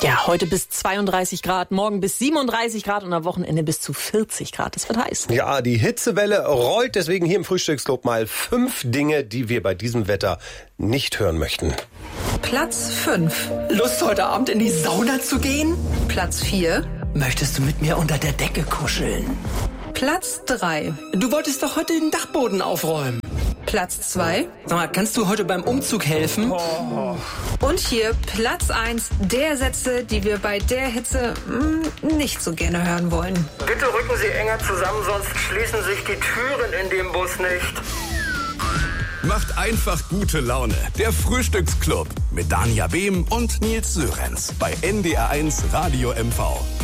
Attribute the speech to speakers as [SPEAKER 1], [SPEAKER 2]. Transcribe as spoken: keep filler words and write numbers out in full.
[SPEAKER 1] Ja, heute bis zweiunddreißig Grad, morgen bis siebenunddreißig Grad und am Wochenende bis zu vierzig Grad. Das wird heiß.
[SPEAKER 2] Ja, die Hitzewelle rollt, deswegen hier im Frühstücksclub mal fünf Dinge, die wir bei diesem Wetter nicht hören möchten.
[SPEAKER 3] Platz fünf.
[SPEAKER 4] Lust, heute Abend in die Sauna zu gehen?
[SPEAKER 3] Platz vier.
[SPEAKER 4] Möchtest du mit mir unter der Decke kuscheln?
[SPEAKER 3] Platz drei.
[SPEAKER 4] Du wolltest doch heute den Dachboden aufräumen.
[SPEAKER 3] Platz zwei.
[SPEAKER 4] Sag mal, kannst du heute beim Umzug helfen?
[SPEAKER 3] Oh. Und hier Platz eins der Sätze, die wir bei der Hitze mh, nicht so gerne hören wollen.
[SPEAKER 5] Bitte rücken Sie enger zusammen, sonst schließen sich die Türen in dem Bus nicht.
[SPEAKER 6] Macht einfach gute Laune. Der Frühstücksclub mit Dania Behm und Nils Sörenz bei N D R eins Radio M V.